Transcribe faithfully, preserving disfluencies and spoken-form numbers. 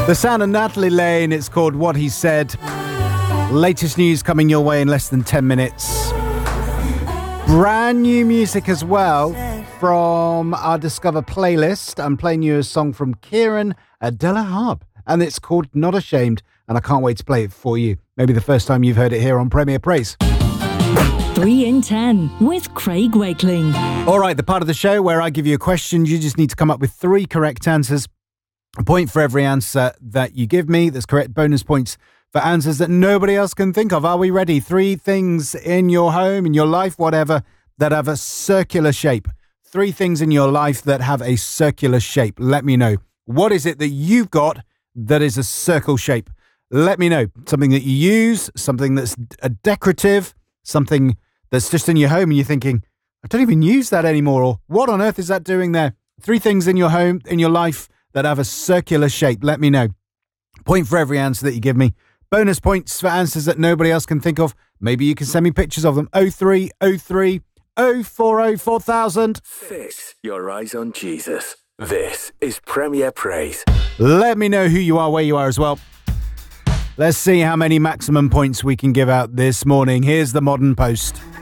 The sound of Natalie Lane, it's called What He Said. Latest news coming your way in less than ten minutes. Brand new music as well from our Discover playlist. I'm playing you a song from Kieran Adela-Harp, and it's called Not Ashamed, and I can't wait to play it for you. Maybe the first time you've heard it here on Premier Praise. three in ten with Craig Wakeling. All right, the part of the show where I give you a question. You just need to come up with three correct answers. A point for every answer that you give me that's correct. Bonus points for answers that nobody else can think of. Are we ready? Three things in your home, in your life, whatever, that have a circular shape. Three things in your life that have a circular shape. Let me know. What is it that you've got that is a circle shape? Let me know. Something that you use, something that's a decorative, something that's just in your home and you're thinking, I don't even use that anymore. Or what on earth is that doing there? Three things in your home, in your life that have a circular shape. Let me know. Point for every answer that you give me. Bonus points for answers that nobody else can think of. Maybe you can send me pictures of them. oh three oh three oh four oh four thousand. Fix your eyes on Jesus. This is Premier Praise. Let me know who you are, where you are as well. Let's see how many maximum points we can give out this morning. Here's the Modern Post.